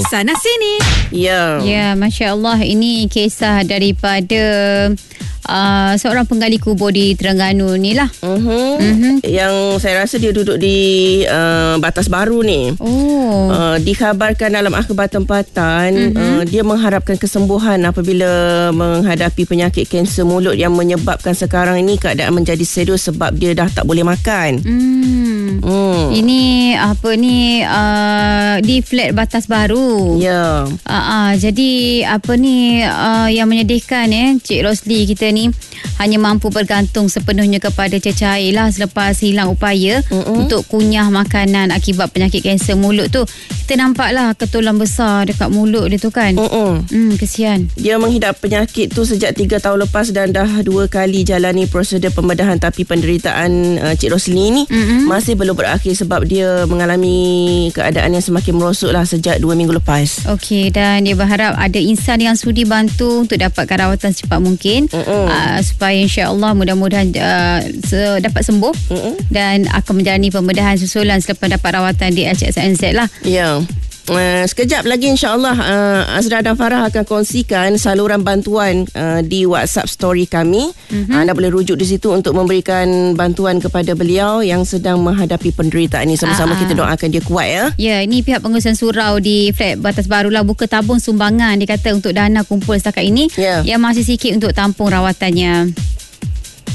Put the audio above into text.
Sana sini. Ya. Ya, Masya Allah. Ini kisah daripada seorang penggali kubur di Terengganu ni lah. Yang saya rasa dia duduk di Batas Baru ni. Dikhabarkan dalam akhbar tempatan, dia mengharapkan kesembuhan apabila menghadapi penyakit kanser mulut yang menyebabkan sekarang ini keadaan menjadi serius sebab dia dah tak boleh makan. Ini apa ni, di flat Batas Baru. Ya. Jadi apa ni, yang menyedihkan Cik Rosli kita ni hanya mampu bergantung sepenuhnya kepada cecair lah selepas hilang upaya untuk kunyah makanan akibat penyakit kanser mulut tu. Kita nampaklah ketulan besar dekat mulut dia tu kan. Kesian. Dia menghidap penyakit tu sejak 3 tahun lepas dan dah 2 kali jalani prosedur pembedahan, tapi penderitaan Cik Rosli ni masih belum berakhir sebab dia mengalami keadaan yang semakin merosot lah sejak 2 minggu lepas. Okey, dan dia berharap ada insan yang sudi bantu untuk dapatkan rawatan secepat mungkin, supaya insya-Allah mudah-mudahan dapat sembuh dan akan menjalani pembedahan susulan selepas dapat rawatan di HXNZ lah. Ya. Sekejap lagi insya-Allah Azra dan Farah akan kongsikan saluran bantuan di WhatsApp story kami. Anda boleh rujuk di situ untuk memberikan bantuan kepada beliau yang sedang menghadapi penderitaan ini. Sama-sama kita doakan dia kuat ya. Ya, ini pihak pengurusan surau di flat Batas Baru lah buka tabung sumbangan, dia kata, untuk dana kumpul setakat ini yang masih sikit untuk tampung rawatannya.